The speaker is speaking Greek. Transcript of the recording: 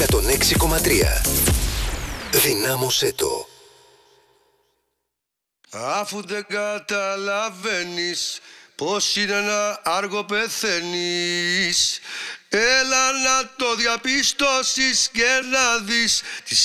106,3. Δυνάμωσέ το. Αφού δεν καταλαβαίνεις πως είναι να αργοπεθαίνεις, έλα να το διαπιστώσεις και να δεις